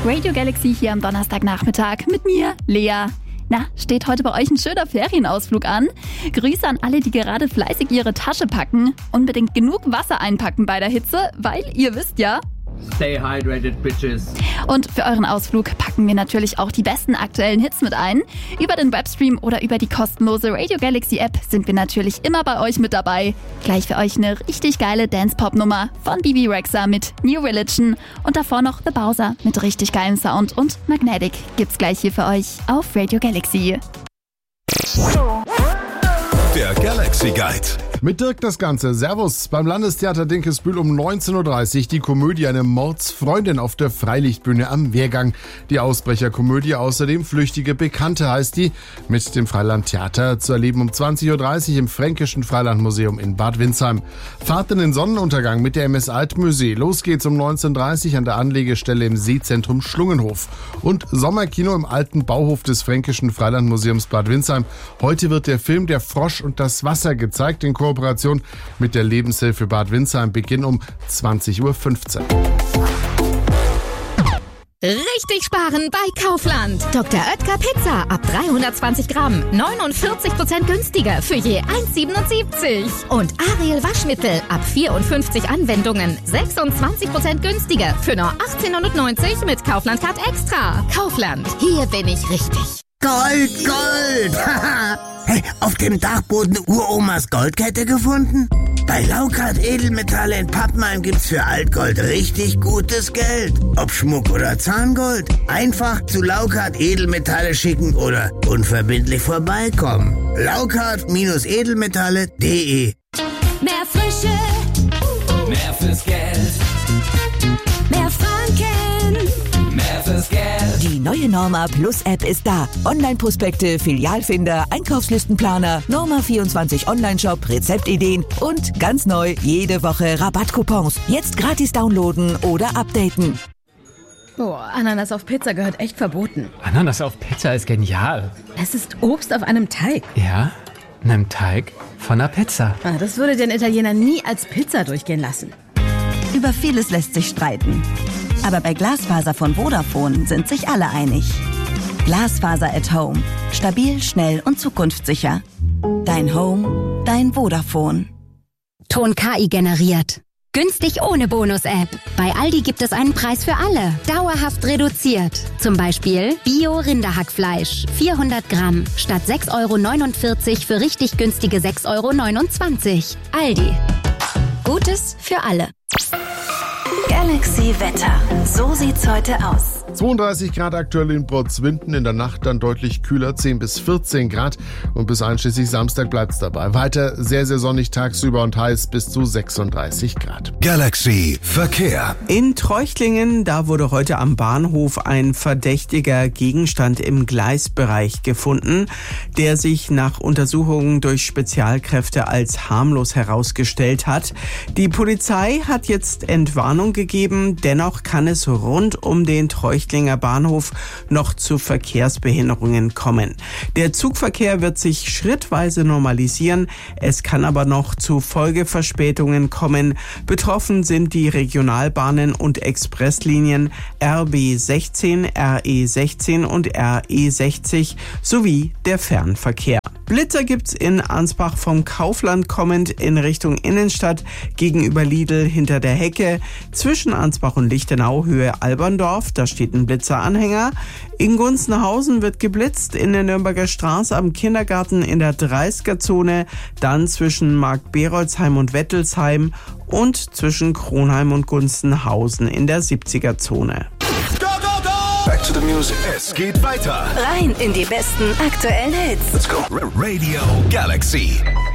Radio Galaxy hier am Donnerstagnachmittag mit mir, Lea. Na, steht heute bei euch ein schöner Ferienausflug an? Grüße an alle, die gerade fleißig ihre Tasche packen. Unbedingt genug Wasser einpacken bei der Hitze, weil ihr wisst ja... Stay hydrated, bitches. Und für euren Ausflug packen wir natürlich auch die besten aktuellen Hits mit ein. Über den Webstream oder über die kostenlose Radio Galaxy App sind wir natürlich immer bei euch mit dabei. Gleich für euch eine richtig geile Dance-Pop-Nummer von Bebe Rexha mit New Religion und davor noch The Bowser mit richtig geilem Sound und Magnetic gibt's gleich hier für euch auf Radio Galaxy. Der Galaxy Guide. Mit Dirk das Ganze. Servus. Beim Landestheater Dinkelsbühl um 19.30 Uhr die Komödie Eine Mordsfreundin auf der Freilichtbühne am Wehrgang. Die Ausbrecherkomödie, außerdem Flüchtige Bekannte heißt die, mit dem Freilandtheater zu erleben um 20.30 Uhr im Fränkischen Freilandmuseum in Bad Windsheim. Fahrt in den Sonnenuntergang mit der MS Altmusee. Los geht's um 19.30 Uhr an der Anlegestelle im Seezentrum Schlungenhof. Und Sommerkino im alten Bauhof des Fränkischen Freilandmuseums Bad Windsheim. Heute wird der Film Der Frosch und das Wasser gezeigt in Kooperation mit der Lebenshilfe Bad Windsheim. Beginn um 20.15 Uhr. Richtig sparen bei Kaufland. Dr. Oetker Pizza ab 320 Gramm. 49% günstiger für je 1,77. Und Ariel Waschmittel ab 54 Anwendungen. 26% günstiger für nur 18,90 mit Kaufland Card Extra. Kaufland, hier bin ich richtig. Gold, Gold! Hey, auf dem Dachboden Uromas Goldkette gefunden? Bei Laukart Edelmetalle in Pappenheim gibt's für Altgold richtig gutes Geld. Ob Schmuck oder Zahngold. Einfach zu Laukart Edelmetalle schicken oder unverbindlich vorbeikommen. Laukart-edelmetalle.de. Mehr Frische, Mehr fürs Geld, mehr Franken. mehr fürs Geld. Die neue Norma Plus App ist da. Online-Prospekte, Filialfinder, Einkaufslistenplaner, Norma 24 Online-Shop, Rezeptideen und ganz neu jede Woche Rabattcoupons. Jetzt gratis downloaden oder updaten. Boah, Ananas auf Pizza gehört echt verboten. Ananas auf Pizza ist genial. Es ist Obst auf einem Teig. Ja, einem Teig von einer Pizza. Das würde den Italiener nie als Pizza durchgehen lassen. Über vieles lässt sich streiten. Aber bei Glasfaser von Vodafone sind sich alle einig. Glasfaser at Home. Stabil, schnell und zukunftssicher. Dein Home, dein Vodafone. Ton KI generiert. Günstig ohne Bonus-App. Bei Aldi gibt es einen Preis für alle. Dauerhaft reduziert. Zum Beispiel Bio-Rinderhackfleisch. 400 Gramm. Statt 6,49 € für richtig günstige 6,29 €. Aldi. Gutes für alle. Galaxy Wetter. So sieht's heute aus. 32 Grad aktuell in Bordswinden, in der Nacht dann deutlich kühler, 10 bis 14 Grad und bis einschließlich Samstag bleibt's dabei. Weiter sehr, sehr sonnig tagsüber und heiß bis zu 36 Grad. Galaxy Verkehr. In Treuchtlingen, da wurde heute am Bahnhof ein verdächtiger Gegenstand im Gleisbereich gefunden, der sich nach Untersuchungen durch Spezialkräfte als harmlos herausgestellt hat. Die Polizei hat jetzt Entwarnung gegeben, dennoch kann es rund um den Treuchtlinger Bahnhof noch zu Verkehrsbehinderungen kommen. Der Zugverkehr wird sich schrittweise normalisieren, es kann aber noch zu Folgeverspätungen kommen. Betroffen sind die Regionalbahnen und Expresslinien RB16, RE16 und RE60 sowie der Fernverkehr. Blitzer gibt's in Ansbach vom Kaufland kommend in Richtung Innenstadt gegenüber Lidl hinter der Hecke. Zwischen Ansbach und Lichtenau Höhe Alberndorf, da steht ein Blitzeranhänger. In Gunzenhausen wird geblitzt, in der Nürnberger Straße am Kindergarten in der 30er-Zone, dann zwischen Mark-Berolzheim und Wettelsheim und zwischen Kronheim und Gunzenhausen in der 70er-Zone. Back to the music. Es geht weiter. Rein in die besten aktuellen Hits. Let's go. Radio Galaxy.